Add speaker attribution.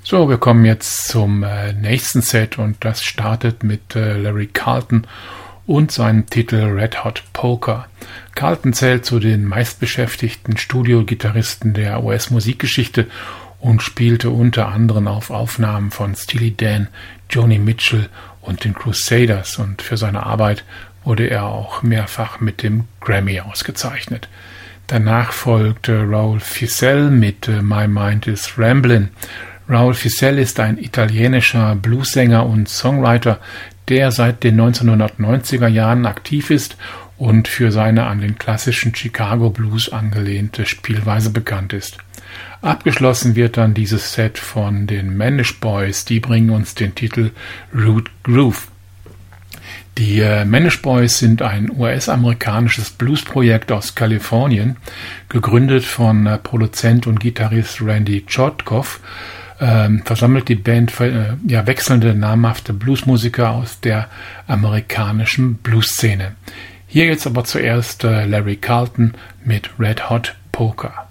Speaker 1: So, wir kommen jetzt zum nächsten Set und das startet mit Larry Carlton und seinem Titel Red Hot Polka. Carlton zählt zu den meistbeschäftigten Studiogitarristen der US-Musikgeschichte und spielte unter anderem auf Aufnahmen von Steely Dan, Joni Mitchell und den Crusaders, und für seine Arbeit wurde er auch mehrfach mit dem Grammy ausgezeichnet. Danach folgte Raul Fissell mit My Mind is Ramblin'. Raul Fissell ist ein italienischer Bluessänger und Songwriter, der seit den 1990er Jahren aktiv ist und für seine an den klassischen Chicago Blues angelehnte Spielweise bekannt ist. Abgeschlossen wird dann dieses Set von den Manish Boys, die bringen uns den Titel Root Groove. Die Manish Boys sind ein US-amerikanisches Bluesprojekt aus Kalifornien, gegründet von Produzent und Gitarrist Randy Chotkoff. Versammelt die Band wechselnde namhafte Bluesmusiker aus der amerikanischen Bluesszene. Hier jetzt aber zuerst Larry Carlton mit Red Hot Polka.